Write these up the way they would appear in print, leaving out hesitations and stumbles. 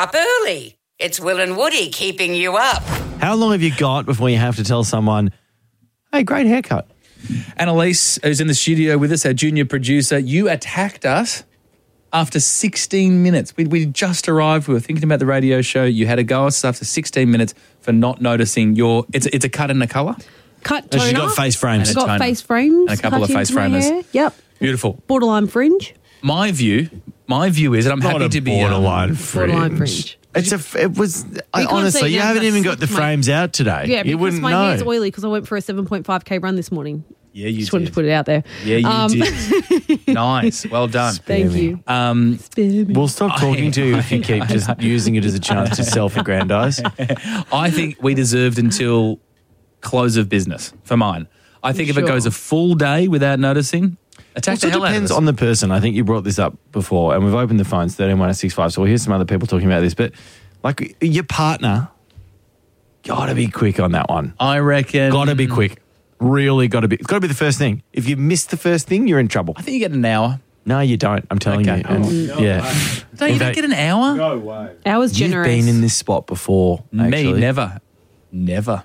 up early. It's Will and Woody keeping you up. How long have you got before you have to tell someone, hey, great haircut? Annalise, who's in the studio with us, our junior producer, you attacked us after 16 minutes. We just arrived. We were thinking about the radio show. You had to go us after 16 minutes for not noticing your... It's a cut and a colour? Cut toner. She's got face frames. I've got face frames. And a couple of cut face into my framers. hair. Yep. Beautiful. Borderline fringe. My view is that I'm happy to be... borderline fringe. Borderline fringe. Honestly, see you now haven't because even got the my- frames out today. Yeah, you because wouldn't my know. hair's oily because I went for a 7.5K run this morning. Yeah, you Just wanted to did. put it out there. Yeah, you did. Nice. Well done. Thank you. We'll stop talking to you if you keep just using it as a chance to self-aggrandize. I think we deserved until close of business for mine. I think if it Sure. goes a full day without noticing, attack Also the hell out of depends us. on the person. I think you brought this up before, and we've opened the phones 131065. So we'll hear some other people talking about this. But like your partner, gotta be quick on that one. I reckon. Gotta be quick. Really gotta be. It's gotta be the first thing. If you miss the first thing, you're in trouble. I think you get an hour. No, you don't. I'm telling Okay. you. And, yeah. Don't you don't get an hour? No way. Hours You've generous. been in this spot before. Actually. Me, never. Never.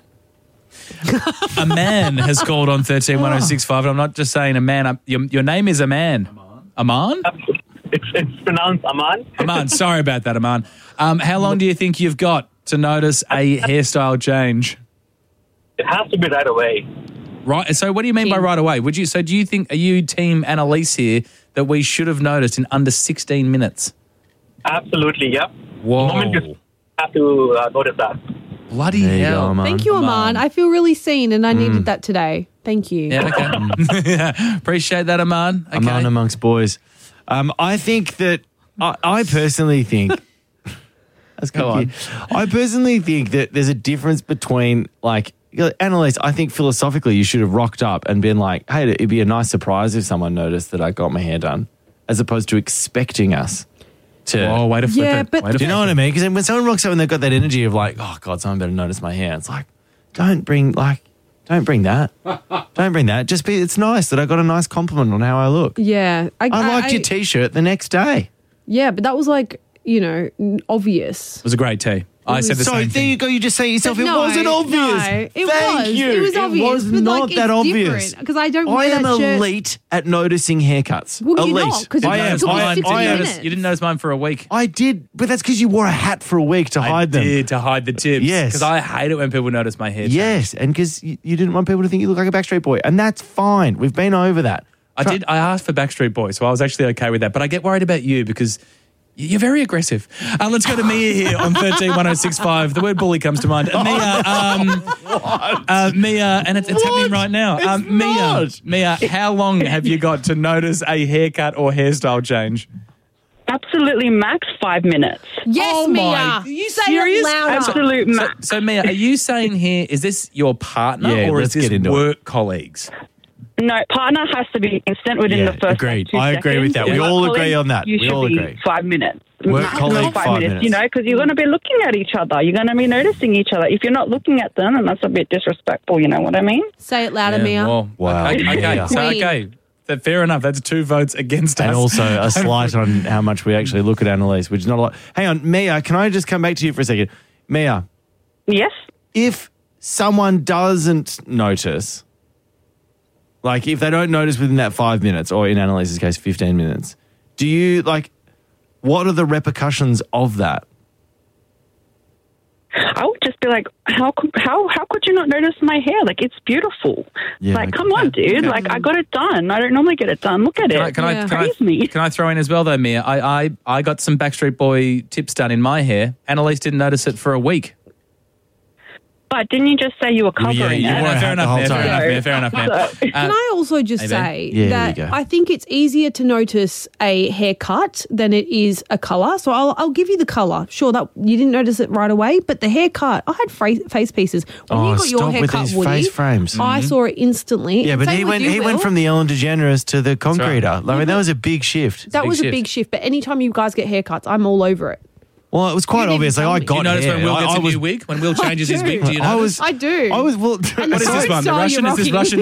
A man has called on 131065, and I'm not just saying a man. Your name is Aman. Aman? It's pronounced Aman. Aman, sorry about that, Aman. How long do you think you've got to notice a hairstyle change? It has to be right away. Right. So what do you mean by Team. right away? Do you think, are you team Annalise here, that we should have noticed in under 16 minutes? Absolutely, yep. Whoa. The moment you have to notice that. Bloody There you hell. go, Aman. Thank you, Aman. I feel really seen and I needed that today. Thank you. Yeah, okay. Appreciate that, Aman. Okay. Aman amongst boys. I think that I personally think. Go on. I personally think that there's a difference between like Annalise. I think philosophically you should have rocked up and been like, "Hey, it'd be a nice surprise if someone noticed that I got my hair done," as opposed to expecting us to. Oh, way to flip Yeah, it. but- Way to Do you know what I mean? Because when someone rocks up and they've got that energy of like, "Oh God, someone better notice my hair," it's like, don't bring that. Don't bring that. Just be. It's nice that I got a nice compliment on how I look. Yeah. I liked your T-shirt the next day. Yeah, but that was like, obvious. It was a great tea. I said the So same there thing. you go. You just say yourself, But it no, wasn't obvious. no, it Thank was. you. It was obvious, It was but, not like, that it's obvious. different, 'cause I don't I wear am that shirt. elite at noticing haircuts. Well, you're elite. not, 'cause I it am. took me I am. 60 I am. minutes. You didn't notice mine for a week. I did, but that's because you wore a hat for a week to hide them. I did, to hide the tips. Yes. Because I hate it when people notice my hair. Yes, and because you didn't want people to think you look like a Backstreet Boy, and that's fine. We've been over that. I asked for Backstreet Boys, so I was actually okay with that. But I get worried about you because you're very aggressive. Let's go to Mia here on 131065. The word bully comes to mind. Mia, Mia, and it's happening right now. It's Mia, how long have you got to notice a haircut or hairstyle change? Absolutely max 5 minutes. Yes, Oh Mia. my- are you Say serious? it louder. Absolute max. So Mia, are you saying here, is this your partner Yeah, or is let's this get into work colleagues? No, partner has to be instant within the first agreed. 2 I agree with seconds. that. We Work all agree colleague, on that. You We should all be agree. 5 minutes. Work Maximum colleague, 5 minutes. because you're going to be looking at each other. You're going to be noticing each other. If you're not looking at them, then that's a bit disrespectful, you know what I mean? Say it louder, Mia. Well, Wow. Okay, Yeah. so Queen. okay. Fair enough. That's 2 votes against us. And also a slight on how much we actually look at Annalise, which is not a lot. Hang on, Mia, can I just come back to you for a second? Mia, Yes? if someone doesn't notice, like if they don't notice within that 5 minutes, or in Annalise's case, 15 minutes, do you what are the repercussions of that? I would just be like, how could you not notice my hair? Like, it's beautiful. Yeah, like, come on, dude. Like, I got it done. I don't normally get it done. Look at it. Praise me. Can I throw in as well though, Mia? I got some Backstreet Boy tips done in my hair. Annalise didn't notice it for a week. But didn't you just say you were covering you it? wore a fair hat the enough, whole Mia, time. fair enough, Mia. Can I also just maybe. say Yeah, there that you go. I think it's easier to notice a haircut than it is a colour. So I'll give you the colour. Sure, that you didn't notice it right away, but the haircut, I had face pieces. When you got your stop with haircut, these Woody, face frames. I saw it instantly. Yeah, but Same he with went you, he went Will. from the Ellen DeGeneres to the concreter. right. I mean, that was a big shift. That big was shift. a big shift, but anytime you guys get haircuts, I'm all over it. Well, it was quite didn't obvious. even Like, I tell me. got Do you notice hair. when Will gets I a was, new wig? When Will changes his do. wig, do you I notice? was. I do. I was. Well, And What is the this one? The style Russian? you're Is this rocking. Russian